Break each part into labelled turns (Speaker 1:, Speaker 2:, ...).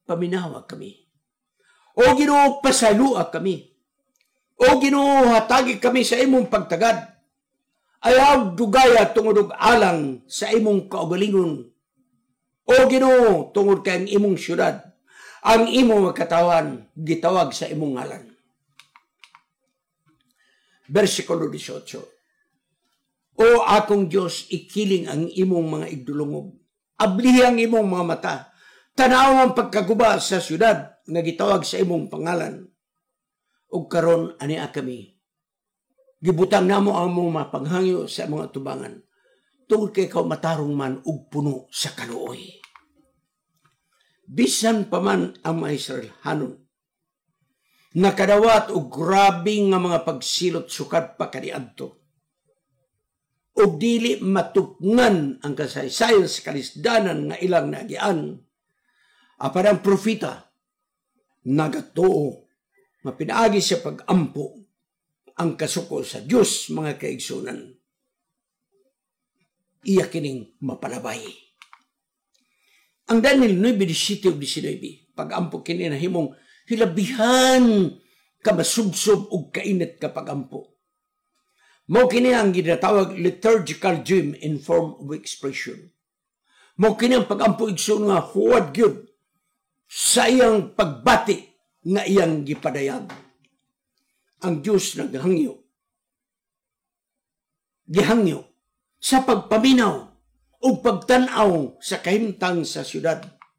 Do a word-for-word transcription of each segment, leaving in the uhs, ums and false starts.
Speaker 1: paminawa kami. O Ginoo, pasalua kami. O Ginoo, hatagi kami sa imong pagtagad. Ayaw dugaya tungod og alang sa imong kaugalingon. O Ginoo, tungod kay ang imong syudad, ang imong katawan gitawag sa imong ngalan. Versikulo eighteen. O akong Diyos, ikiling ang imong mga igdulungog. Ablihang imong mga mata. Tanaw ang pagkaguba sa syudad nga gitawag sa imong pangalan. O karon ania kami. Gibutang namo ang mga panghangyo sa mga tubangan. Tungod kay ikaw matarong man ug puno sa kaluoy. Bisan pa man ang mga Israelhanon, nakadawat og grabe nga mga pagsilot sukad pa kaniadto. Og dili matupngan ang kasaysayan sa kalisdanan nga ilang nagian. Apan ang propeta nagatuo nga pinaagi sa pagampo ang kasuko sa Dios mga kaigsunan. Iya kining mapalabay. Ang Daniel nine nineteen, pagampo kini na himong hilabihan ka masubsob og kainit ka pagampo. Mao kini ang ginatawag liturgical dream in form of expression. Mao kini ang pagampo igsoon nga huwad gyud sa iyang pagbati nga iyang gipadayag. Ang Dios naghangyo. Gihangyo sa pagpaminaw o pagtanaw sa kahimtang sa syudad.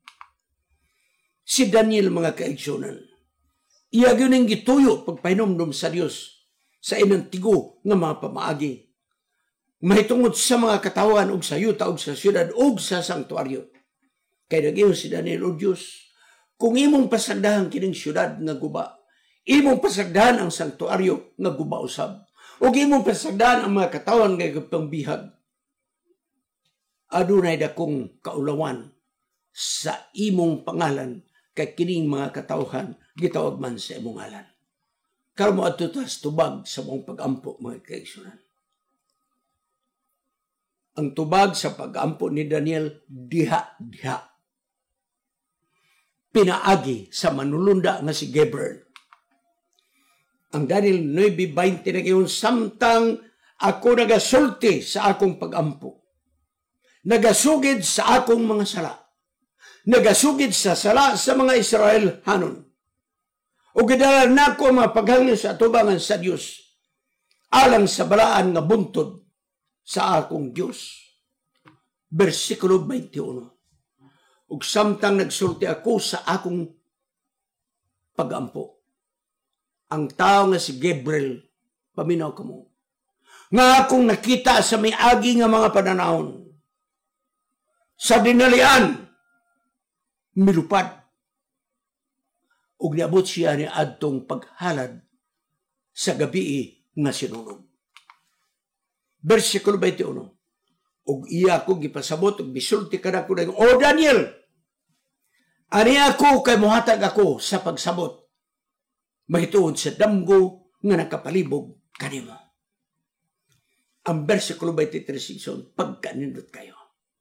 Speaker 1: Si Daniel mga kaigsunan, iya gyud gituyo pagpahinomdom sa Dios sa inang tigo nga mga pamaagi. Mahitungod sa mga katawan og sa yuta og sa syudad og sa sanktuaryo. Kay nag-ingon si Daniel, o Dios, kung imong pasagdahan kining syudad nga guba, imong pasagdahan ang sanktuaryo nga guba usab, ug imong pasagdahan ang mga katawan nga pangbihag, adunay dakong kaulawan sa imong pangalan kay kining mga katawhan gitawag man sa imong ngalan. Karon mo adto tas tubag sa mong pagampo mga kaigsunan. Ang tubag sa pagampo ni Daniel diha-diha. Pinaagi sa manulunda nga si Gabriel. Ang Daniel nine twenty nagayon, samtang ako nagasulti sa akong pagampo, nagasugid sa akong mga sala, nagasugid sa sala sa mga Israelhanon, o gidala na ko mga paghangyo sa atubangan sa Dios alang sa balaan nga buntod sa akong Dios. Versikulo twenty-one. Ug samtang nagsulti ako sa akong pagampo, ang tao nga si Gabriel, paminaw kamo, nga akong nakita sa may agi nga mga pananahon, sa dinalian, milupad, ug niabot siya ni adtong paghalad sa gabi nga sinunog. Versikulo twenty-one. Ug iya ko gipasabot ug bisulti kadako nang, O Daniel, ani ako kay mohatag ako sa pagsabot mahituod sa damgo nga nakapalibog kanimo. Ang versikulo twenty-three section, pagkanindot kayo.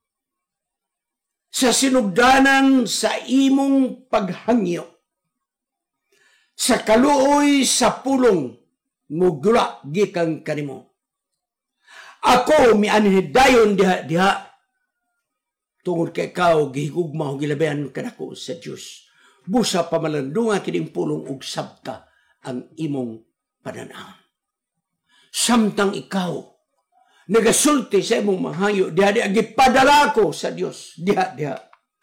Speaker 1: Sa sinugdanan sa imong paghangyo, sa kaluoy sa pulong mugula gikan kanimo. Ako mianhidayon diha-diha tungod kay ikaw gihigugma o gilabihan kanako sa Dios. Busa pamalandunga kining pulong ug sabta ang imong pananaw. Samtang ikaw nagasulti sa imong mahayo, diha-diha gipadala ko sa Dios, diha-diha.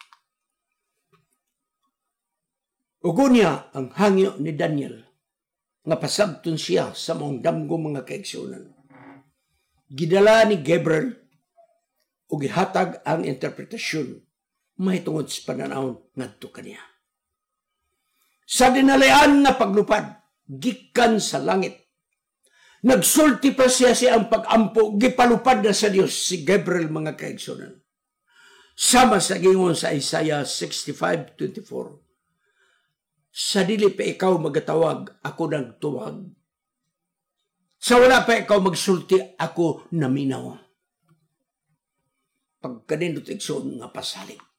Speaker 1: Ugunya ang hangyo ni Daniel nga pasabton siya sa mong damgo mga kaigsunan. Gidala ni Gabriel o gihatag ang interpretasyon mahitungod sa pananaw ngadto kaniya. Sa dinalayan nga paglupad gikan sa langit, nagsulti pa siya siyang pag-ampo, gipalupad na sa Dios si Gabriel mga kaigsunan. Sama sa gingon sa Isaiah sixty-five twenty-four. Sa dili pa ikaw magatawag, ako nagtuwag. Sa wala pa ikaw magsulti, ako naminaw. Pagkanindot igsoon nga pasalig.